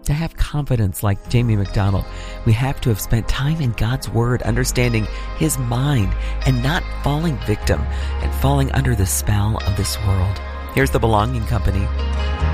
To have confidence like Jamie McDonald, we have to have spent time in God's Word, understanding His mind, and not falling victim and falling under the spell of this world. Here's the Belonging Company.